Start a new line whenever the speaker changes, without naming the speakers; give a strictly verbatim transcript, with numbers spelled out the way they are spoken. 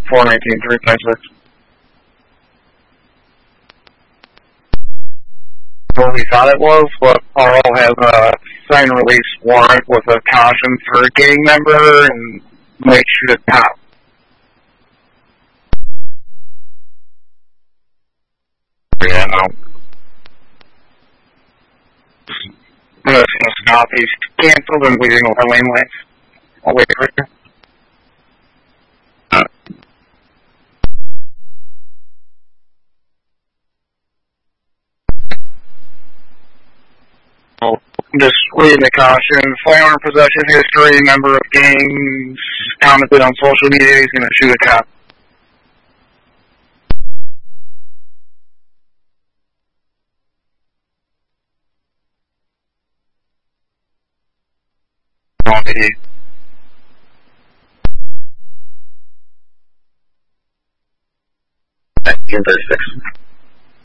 four nineteen, three twenty-six. What we thought it was, but R L has a sign release warrant with a caution for a gang member and might shoot a cop. Yeah, no. I'm just gonna stop. He's canceled and waiting over lane lights. I'll wait for you. Uh. Oh, just reading the caution. Firearm possession history, member of gangs, commented on social media, he's gonna shoot a cop. nineteen thirty-six.